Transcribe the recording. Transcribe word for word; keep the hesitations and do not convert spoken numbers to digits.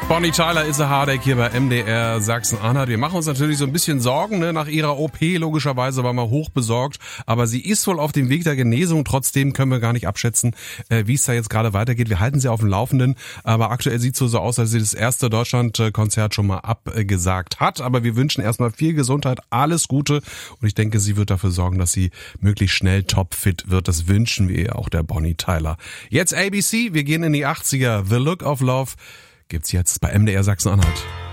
Bonnie Tyler is a Heartache hier bei M D R Sachsen-Anhalt. Wir machen uns natürlich so ein bisschen Sorgen, ne? Nach ihrer O P logischerweise waren wir hoch besorgt. Aber sie ist wohl auf dem Weg der Genesung. Trotzdem können wir gar nicht abschätzen, äh, wie es da jetzt gerade weitergeht. Wir halten sie auf dem Laufenden. Aber aktuell sieht es so, so aus, als sie das erste Deutschland-Konzert schon mal abgesagt hat. Aber wir wünschen erstmal viel Gesundheit, alles Gute. Und ich denke, sie wird dafür sorgen, dass sie möglichst schnell topfit wird. Das wünschen wir ihr auch, der Bonnie Tyler. Jetzt A B C, wir gehen in die achtziger. The Look of Love gibt's jetzt bei M D R Sachsen-Anhalt.